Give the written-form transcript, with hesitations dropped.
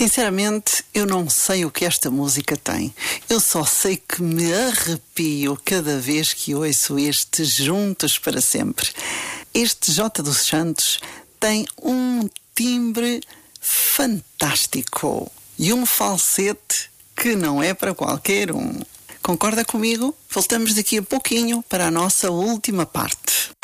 Sinceramente, eu não sei o que esta música tem. Eu só sei que me arrepio cada vez que ouço este Juntos para Sempre. Este J dos Santos tem um timbre fantástico e um falsete que não é para qualquer um. Concorda comigo? Voltamos daqui a pouquinho para a nossa última parte.